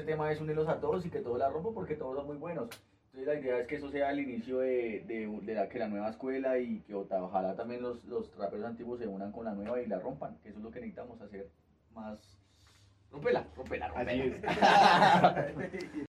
este tema es unirlos a todos y que todos la rompan porque todos son muy buenos. Entonces la idea es que eso sea el inicio que la nueva escuela y que ojalá también los raperos antiguos se unan con la nueva y la rompan, que eso es lo que necesitamos hacer más. Rompela, rompela, rompela. Así es.